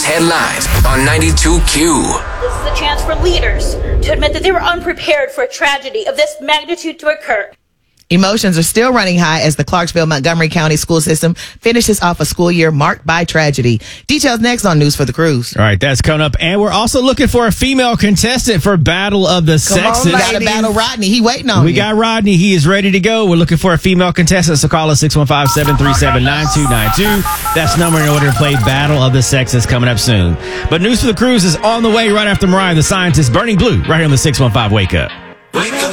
headlines on 92Q. This is a chance for leaders to admit that they were unprepared for a tragedy of this magnitude to occur. Emotions are still running high as the Clarksville-Montgomery County school system finishes off a school year marked by tragedy. Details next on News for the Cruise. All right, that's coming up. And we're also looking for a female contestant for Battle of the Sexes. We got to battle Rodney. He waiting on We got Rodney. He is ready to go. We're looking for a female contestant. So call us 615-737-9292. That's the number in order to play Battle of the Sexes coming up soon. But News for the Cruise is on the way right after Mariah the Scientist, Burning Blue, right here on the 615 Wake Up.